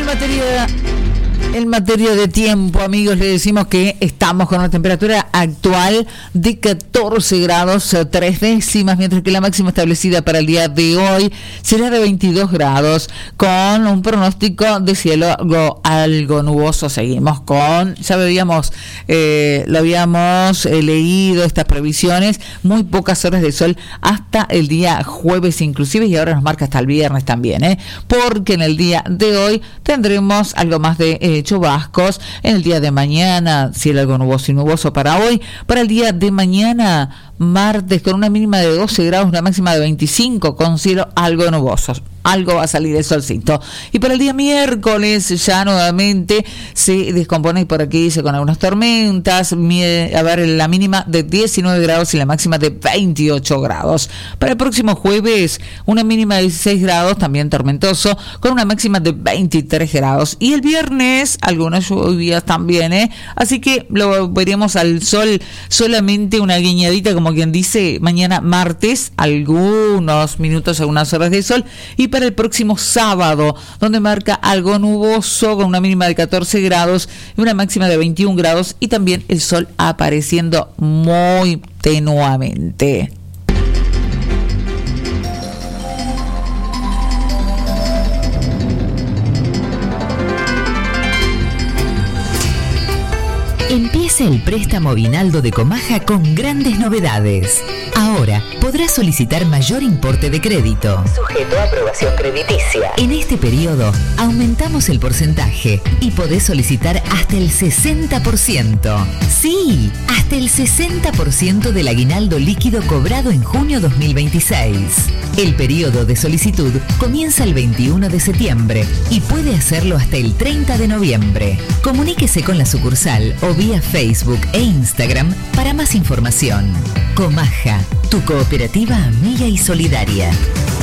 En materia de tiempo, amigos, le decimos que estamos con una temperatura actual de 14 grados 3 décimas, mientras que la máxima establecida para el día de hoy será de 22 grados, con un pronóstico de cielo algo nuboso. Seguimos con, ya lo habíamos leído estas previsiones, muy pocas horas de sol hasta el día jueves inclusive, y ahora nos marca hasta el viernes también, porque en el día de hoy tendremos algo más de chubascos. En el día de mañana, cielo algo nuboso y nuboso para hoy. Para el día de mañana, martes, con una mínima de 12 grados, una máxima de 25, con cielo algo nuboso. Algo va a salir el solcito. Y para el día miércoles ya nuevamente se descompone por aquí, dice, con algunas tormentas. La mínima de 19 grados y la máxima de 28 grados. Para el próximo jueves, una mínima de 16 grados, también tormentoso, con una máxima de 23 grados. Y el viernes, algunas lluvias también, así que lo veríamos al sol solamente una guiñadita, como quien dice, mañana martes, algunos minutos, algunas horas de sol. Y para el próximo sábado, donde marca algo nuboso, con una mínima de 14 grados y una máxima de 21 grados, y también el sol apareciendo muy tenuamente. Empieza el préstamo Aguinaldo de Comaja con grandes novedades. Ahora podrás solicitar mayor importe de crédito, sujeto a aprobación crediticia. En este periodo aumentamos el porcentaje y podés solicitar hasta el 60%. Sí, hasta el 60% del aguinaldo líquido cobrado en junio 2026. El periodo de solicitud comienza el 21 de septiembre y puede hacerlo hasta el 30 de noviembre. Comuníquese con la sucursal o vía Facebook e Instagram para más información. Comaja, tu cooperativa amiga y solidaria.